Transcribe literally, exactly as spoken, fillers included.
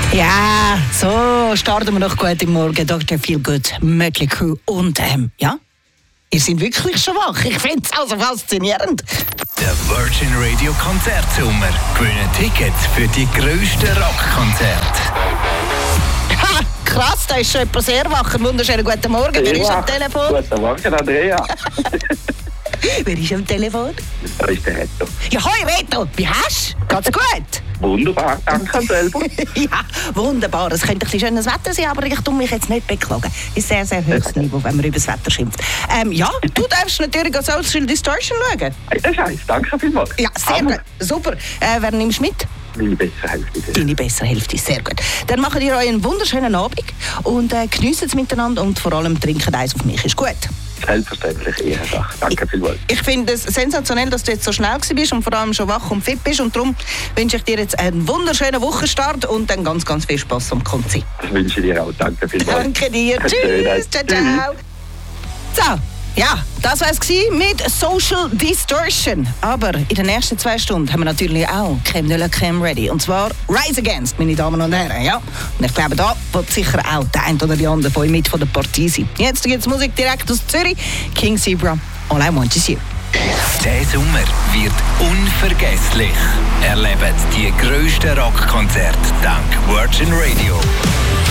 Ja, so starten wir doch gut im Morgen. Doktor Feelgood, Mötley Crew und ähm, ja, ihr seid wirklich schon wach. Ich finde es also faszinierend. Der Virgin Radio Konzertsommer. Gewinnen Tickets für die grössten Rockkonzerte. Ha, krass, da ist schon jemand sehr wach. Einen wunderschönen guten Morgen. Wer ist am Telefon? Guten Morgen, Andrea. Wer ist am Telefon? Da ist der Reto. Ja, hoi Reto, wie hast du? Geht's gut? Wunderbar, danke selber. Ja, wunderbar. Es könnte ein bisschen schönes Wetter sein, aber ich tue mich jetzt nicht beklagen. Ist sehr, sehr hohes Niveau, wenn man über das Wetter schimpft. Ähm, ja, du darfst natürlich auch Social Distortion schauen. Hey, das heisst, danke vielmals. Ja, sehr gut. Super. Äh, wer nimmst du mit? Meine bessere Hälfte. Deine bessere Hälfte, sehr gut. Dann macht ihr euch einen wunderschönen Abend und äh, genießt es miteinander und vor allem trinkt eins auf mich. Ist gut? Selbstverständlich, Ihre Sache. Danke vielmals. Ich finde es sensationell, dass du jetzt so schnell bist und vor allem schon wach und fit bist. Und darum wünsche ich dir jetzt einen wunderschönen Wochenstart und dann ganz, ganz viel Spass am Konzert. Das wünsche ich dir auch. Danke vielmals. Danke dir. Tschüss. Ciao, ciao. So. Ja, das war es mit Social Distortion. Aber in den nächsten zwei Stunden haben wir natürlich auch Crème de la Crème ready. Und zwar Rise Against, meine Damen und Herren. Ja? Und ich glaube, da wird sicher auch der ein oder die andere von euch mit von der Partie sein. Jetzt gibt es Musik direkt aus Zürich. King Zebra, All I Want Is You. Der Sommer wird unvergesslich. Erlebt die grössten Rockkonzerte dank Virgin Radio.